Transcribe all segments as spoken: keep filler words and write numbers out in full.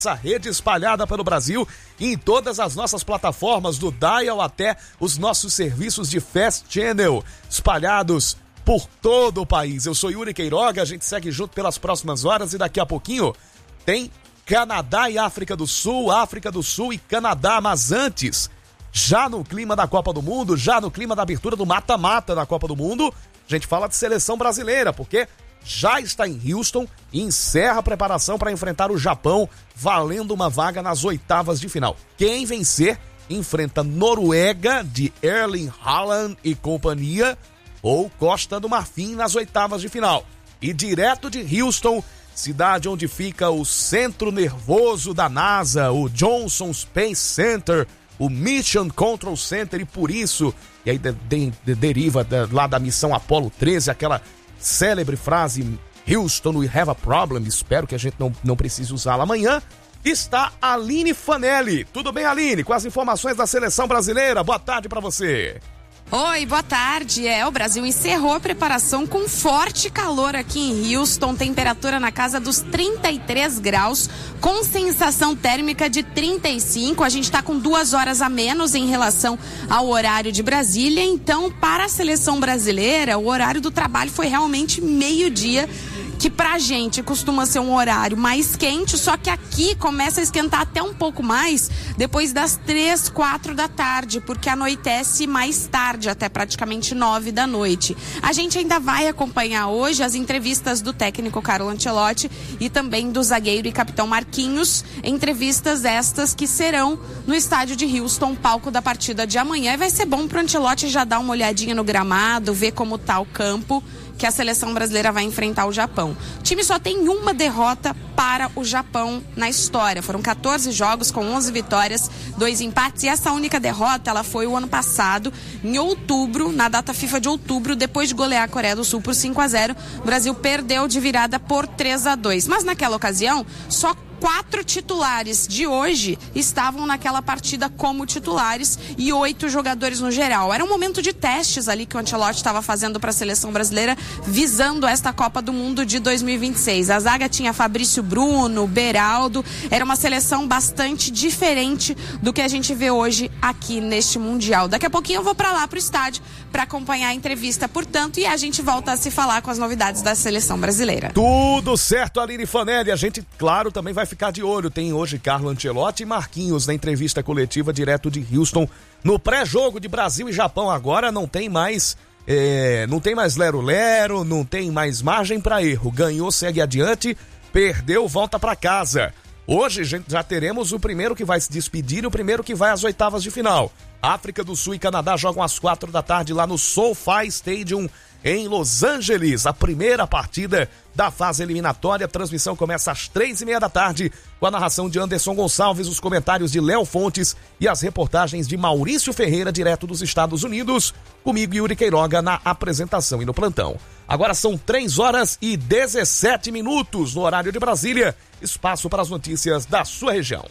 Essa rede espalhada pelo Brasil em todas as nossas plataformas, do Dial até os nossos serviços de Fast Channel, espalhados por todo o país. Eu sou Yuri Queiroga, a gente segue junto pelas próximas horas e daqui a pouquinho tem Canadá e África do Sul, África do Sul e Canadá, mas antes, já no clima da Copa do Mundo, já no clima da abertura do mata-mata da Copa do Mundo, a gente fala de seleção brasileira, porque já está em Houston e encerra a preparação para enfrentar o Japão, valendo uma vaga nas oitavas de final. Quem vencer enfrenta Noruega de Erling Haaland e companhia ou Costa do Marfim nas oitavas de final. E direto de Houston, cidade onde fica o centro nervoso da NASA, o Johnson Space Center, o Mission Control Center, e por isso, e aí de, de, de, deriva de, lá da missão Apollo treze, aquela célebre frase Houston, we have a problem, espero que a gente não, não precise usá-la amanhã, está Aline Fanelli. Tudo bem, Aline? Com as informações da seleção brasileira, boa tarde para você. Oi, boa tarde. É, o Brasil encerrou a preparação com forte calor aqui em Houston, temperatura na casa dos trinta e três graus, com sensação térmica de trinta e cinco. A gente está com duas horas a menos em relação ao horário de Brasília, então para a seleção brasileira o horário do trabalho foi realmente meio-dia, que pra gente costuma ser um horário mais quente, só que aqui começa a esquentar até um pouco mais depois das três, quatro da tarde, porque anoitece mais tarde, até praticamente nove da noite. A gente ainda vai acompanhar hoje as entrevistas do técnico Carlo Ancelotti e também do zagueiro e capitão Marquinhos, entrevistas estas que serão no estádio de Houston, palco da partida de amanhã, e vai ser bom pro Ancelotti já dar uma olhadinha no gramado, ver como tá o campo, que a seleção brasileira vai enfrentar o Japão. O time só tem uma derrota para o Japão na história. Foram quatorze jogos com onze vitórias, dois empates, e essa única derrota ela foi o ano passado, em outubro, na data FIFA de outubro, depois de golear a Coreia do Sul por cinco a zero. O Brasil perdeu de virada por três a dois. Mas naquela ocasião, só quatro titulares de hoje estavam naquela partida como titulares e oito jogadores no geral. Era um momento de testes ali que o Ancelotti estava fazendo para a seleção brasileira, visando esta Copa do Mundo de dois mil e vinte e seis. A zaga tinha Fabrício Bruno, Beraldo, era uma seleção bastante diferente do que a gente vê hoje aqui neste Mundial. Daqui a pouquinho eu vou para lá, para o estádio, para acompanhar a entrevista, portanto, e a gente volta a se falar com as novidades da seleção brasileira. Tudo certo, Aline Fanelli. A gente, claro, também vai ficar de olho. Tem hoje Carlo Ancelotti e Marquinhos na entrevista coletiva direto de Houston, no pré-jogo de Brasil e Japão. Agora não tem mais é, não tem mais lero-lero, não tem mais margem para erro. Ganhou, segue adiante, perdeu, volta para casa. Hoje gente, já teremos o primeiro que vai se despedir e o primeiro que vai às oitavas de final. África do Sul e Canadá jogam às quatro da tarde lá no SoFi Stadium em Los Angeles, a primeira partida da fase eliminatória. A transmissão começa às três e meia da tarde, com a narração de Anderson Gonçalves, os comentários de Léo Fontes e as reportagens de Maurício Ferreira, direto dos Estados Unidos, comigo Yuri Queiroga na apresentação e no plantão. Agora são três horas e dezessete minutos no horário de Brasília, espaço para as notícias da sua região.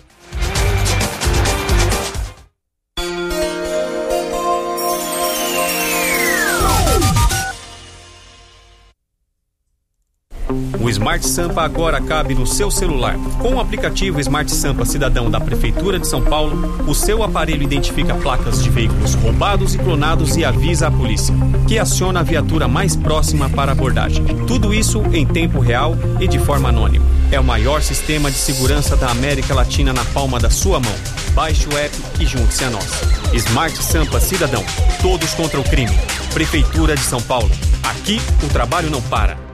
O Smart Sampa agora cabe no seu celular. Com o aplicativo Smart Sampa Cidadão da Prefeitura de São Paulo, o seu aparelho identifica placas de veículos roubados e clonados e avisa a polícia, que aciona a viatura mais próxima para abordagem. Tudo isso em tempo real e de forma anônima. É o maior sistema de segurança da América Latina na palma da sua mão. Baixe o app e junte-se a nós. Smart Sampa Cidadão. Todos contra o crime. Prefeitura de São Paulo. Aqui o trabalho não para.